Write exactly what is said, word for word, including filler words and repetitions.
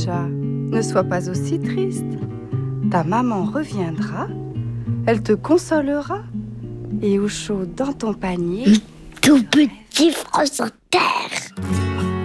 chat, ne sois pas aussi triste. Ta maman reviendra, elle te consolera, et au chaud dans ton panier, tout petit France en terre.